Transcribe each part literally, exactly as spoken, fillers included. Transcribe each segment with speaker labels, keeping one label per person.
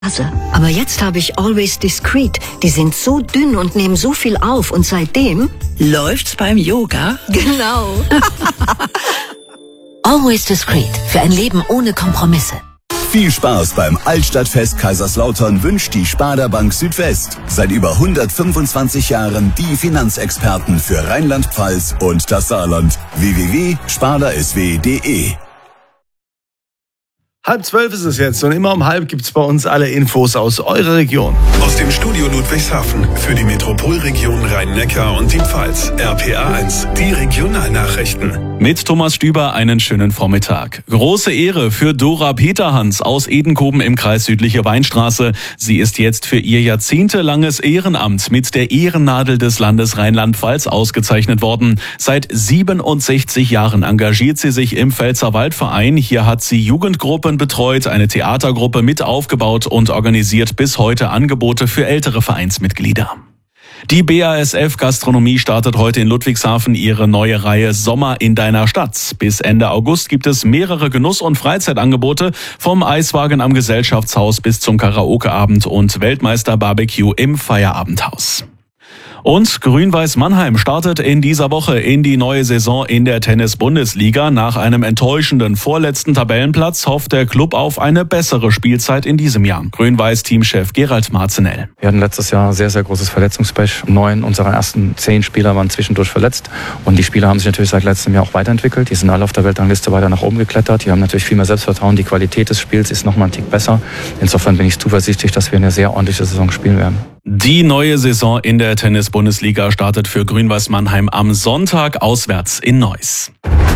Speaker 1: Aber jetzt habe ich Always Discreet. Die sind so dünn und nehmen so viel auf. Und seitdem
Speaker 2: läuft's beim Yoga.
Speaker 1: Genau.
Speaker 3: Always Discreet. Für ein Leben ohne Kompromisse.
Speaker 4: Viel Spaß beim Altstadtfest Kaiserslautern wünscht die Sparda Bank Südwest. Seit über hundertfünfundzwanzig Jahren die Finanzexperten für Rheinland-Pfalz und das Saarland. w w w punkt sparda s w punkt d e
Speaker 5: Halb zwölf ist es jetzt und immer um halb gibt's bei uns alle Infos aus eurer Region.
Speaker 6: Aus dem Studio Ludwigshafen für die Metropolregion Rhein-Neckar und die Pfalz. R P A eins, die Regionalnachrichten.
Speaker 7: Mit Thomas Stüber einen schönen Vormittag. Große Ehre für Dora Peterhans aus Edenkoben im Kreis Südliche Weinstraße. Sie ist jetzt für ihr jahrzehntelanges Ehrenamt mit der Ehrennadel des Landes Rheinland-Pfalz ausgezeichnet worden. Seit siebenundsechzig Jahren engagiert sie sich im Pfälzerwaldverein. Hier hat sie Jugendgruppen betreut, eine Theatergruppe mit aufgebaut und organisiert bis heute Angebote für ältere Vereinsmitglieder. Die B A S F Gastronomie startet heute in Ludwigshafen ihre neue Reihe Sommer in deiner Stadt. Bis Ende August gibt es mehrere Genuss- und Freizeitangebote, vom Eiswagen am Gesellschaftshaus bis zum Karaokeabend und Weltmeister-Barbecue im Feierabendhaus. Und Grün-Weiß Mannheim startet in dieser Woche in die neue Saison in der Tennis-Bundesliga. Nach einem enttäuschenden vorletzten Tabellenplatz hofft der Club auf eine bessere Spielzeit in diesem Jahr. Grün-Weiß-Teamchef Gerald Marzenell.
Speaker 8: Wir hatten letztes Jahr sehr, sehr großes Verletzungspech. Neun unserer ersten zehn Spieler waren zwischendurch verletzt. Und die Spieler haben sich natürlich seit letztem Jahr auch weiterentwickelt. Die sind alle auf der Weltrangliste weiter nach oben geklettert. Die haben natürlich viel mehr Selbstvertrauen. Die Qualität des Spiels ist noch mal einen Tick besser. Insofern bin ich zuversichtlich, dass wir eine sehr ordentliche Saison spielen werden.
Speaker 7: Die neue Saison in der Tennis-Bundesliga startet für Grün-Weiß Mannheim am Sonntag auswärts in Neuss.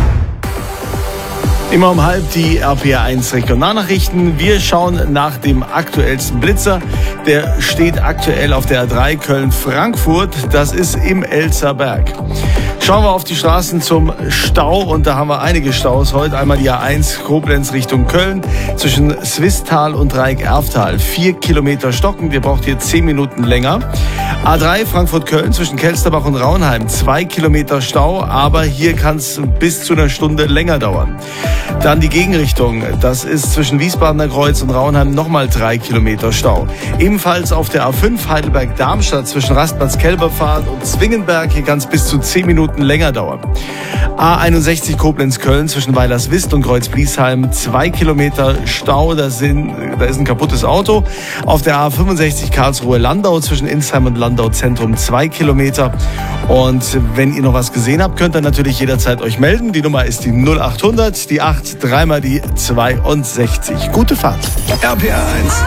Speaker 5: Immer um halb die R P A eins Regionalnachrichten. Wir schauen nach dem aktuellsten Blitzer. Der steht aktuell auf der A drei Köln-Frankfurt. Das ist im Elzerberg. Schauen wir auf die Straßen zum Stau und da haben wir einige Staus heute. Einmal die A eins Koblenz Richtung Köln zwischen Swisttal und Dreieck-Erftal. Vier Kilometer stockend, ihr braucht hier zehn Minuten länger. A drei Frankfurt-Köln zwischen Kelsterbach und Raunheim. Zwei Kilometer Stau, aber hier kann es bis zu einer Stunde länger dauern. Dann die Gegenrichtung. Das ist zwischen Wiesbadener Kreuz und Raunheim nochmal drei Kilometer Stau. Ebenfalls auf der A fünf Heidelberg-Darmstadt zwischen Rastplatz-Kelberpfad und Zwingenberg. Hier kann es bis zu zehn Minuten länger dauern. A einundsechzig Koblenz-Köln zwischen Weilerswist und Kreuz-Bliesheim. Zwei Kilometer Stau. Da, sind, da ist ein kaputtes Auto. Auf der A fünfundsechzig Karlsruhe-Landau zwischen Insheim und Landau-Zentrum. Zwei Kilometer. Und wenn ihr noch was gesehen habt, könnt ihr natürlich jederzeit euch melden. Die Nummer ist die null achthundert, die acht, dreimal die zweiundsechzig. Gute Fahrt.
Speaker 6: R P A eins.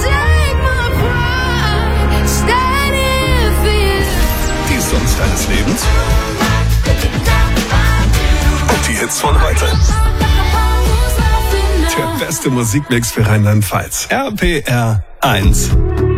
Speaker 6: Die Songs deines Lebens. Und die Hits von heute. Der beste Musikmix für Rheinland-Pfalz. R P R eins.